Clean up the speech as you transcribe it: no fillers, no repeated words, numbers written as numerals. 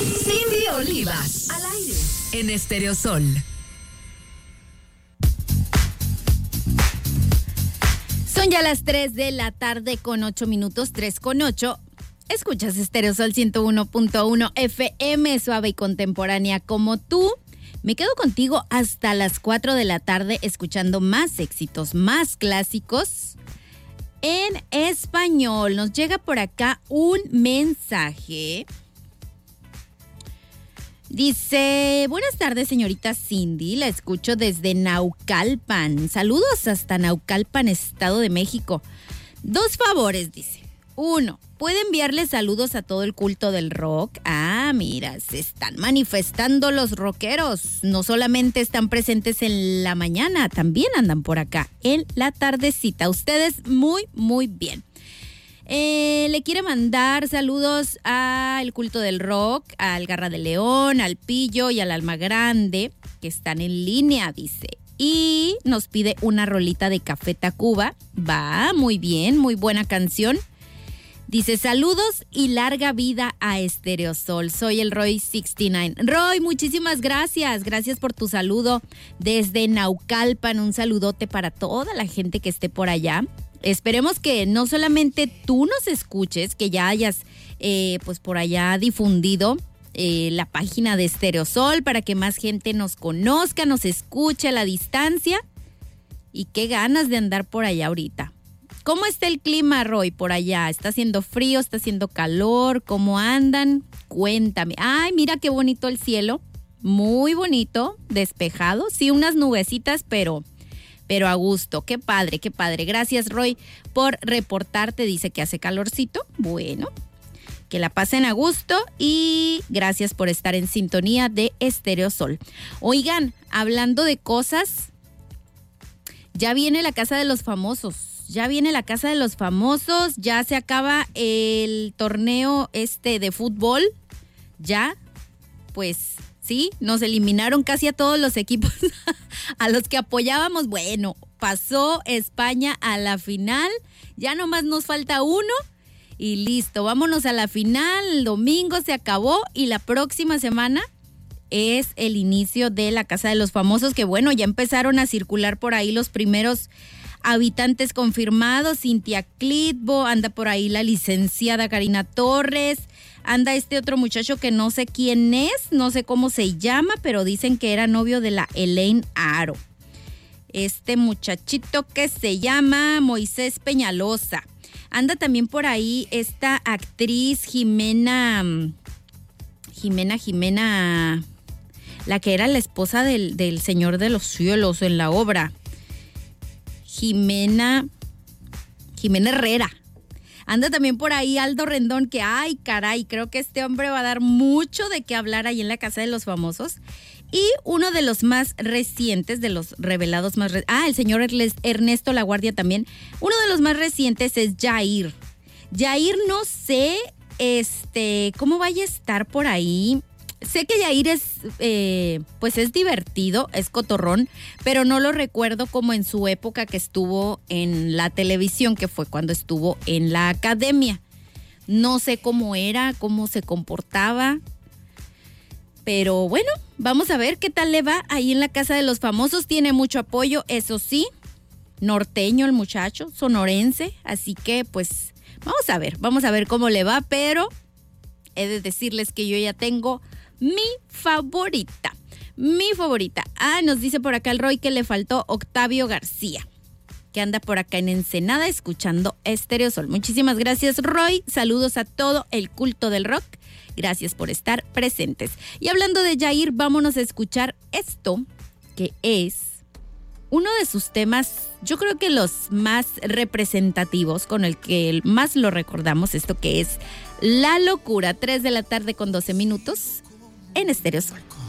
Cindy Olivas, al aire, en Estéreo Sol. Son ya las 3 de la tarde con 8 minutos, 3:08. Escuchas Estéreo Sol 101.1 FM, suave y contemporánea como tú. Me quedo contigo hasta las 4 de la tarde escuchando más éxitos, más clásicos en español. Nos llega por acá un mensaje. Dice, buenas tardes, señorita Cindy, la escucho desde Naucalpan. Saludos hasta Naucalpan, Estado de México. 2 favores, dice. 1, ¿puede enviarle saludos a todo el culto del rock? Ah, mira, se están manifestando los rockeros. No solamente están presentes en la mañana, también andan por acá en la tardecita. Ustedes muy, muy bien. Le quiere mandar saludos al culto del rock, al Garra de León, al Pillo y al Alma Grande, que están en línea, dice. Y nos pide una rolita de Café Tacuba. Va, muy bien, muy buena canción. Dice, saludos y larga vida a Estéreo Sol. Soy el Roy 69. Roy, muchísimas gracias. Gracias por tu saludo desde Naucalpan. Un saludote para toda la gente que esté por allá. Esperemos que no solamente tú nos escuches, que ya hayas pues por allá difundido la página de Estéreo Sol para que más gente nos conozca, nos escuche a la distancia. Y qué ganas de andar por allá ahorita. ¿Cómo está el clima, Roy, por allá? ¿Está haciendo frío? ¿Está haciendo calor? ¿Cómo andan? Cuéntame. Ay, mira qué bonito el cielo. Muy bonito, despejado. Sí, unas nubecitas, pero a gusto. Qué padre, qué padre. Gracias, Roy, por reportarte. Dice que hace calorcito. Bueno, que la pasen a gusto y gracias por estar en sintonía de Estéreo Sol. Oigan, hablando de cosas, ya viene la Casa de los Famosos. Ya viene la Casa de los Famosos. Ya se acaba el torneo de fútbol. Ya, pues sí, nos eliminaron casi a todos los equipos a los que apoyábamos. Bueno, pasó España a la final, ya nomás nos falta uno y listo, vámonos a la final. El domingo se acabó y la próxima semana es el inicio de la Casa de los Famosos, que bueno, ya empezaron a circular por ahí los primeros habitantes confirmados. Cintia Clitbo, anda por ahí la licenciada Karina Torres, anda otro muchacho que no sé quién es, no sé cómo se llama, pero dicen que era novio de la Elaine Aro. Muchachito que se llama Moisés Peñalosa. Anda también por ahí esta actriz Jimena, la que era la esposa del Señor de los Cielos en la obra. Jimena Herrera. Anda también por ahí Aldo Rendón, que ay, caray, creo que este hombre va a dar mucho de qué hablar ahí en la Casa de los Famosos. Y uno de los más recientes, de los revelados más el señor Ernesto Laguardia también. Uno de los más recientes es Jair. Jair, no sé, cómo vaya a estar por ahí. Sé que Jair pues es divertido, es cotorrón, pero no lo recuerdo como en su época que estuvo en la televisión, que fue cuando estuvo en la academia. No sé cómo era, cómo se comportaba, pero bueno, vamos a ver qué tal le va ahí en la Casa de los Famosos. Tiene mucho apoyo, eso sí, norteño el muchacho, sonorense, así que pues vamos a ver cómo le va, pero he de decirles que yo ya tengo mi favorita. Nos dice por acá el Roy que le faltó Octavio García, que anda por acá en Ensenada escuchando Estéreo Sol. Muchísimas gracias, Roy. Saludos a todo el culto del rock. Gracias por estar presentes. Y hablando de Jair, vámonos a escuchar esto, que es uno de sus temas, yo creo que los más representativos, con el que más lo recordamos, esto que es La Locura. 3 de la tarde con 12 minutos en Estéreo Sol.